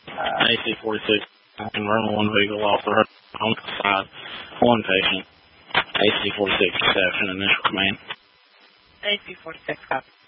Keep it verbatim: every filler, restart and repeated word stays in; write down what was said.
A C forty-six, confirm one vehicle off the road on the side, one patient. A C forty-six reception, initial command. A C forty-six, copy.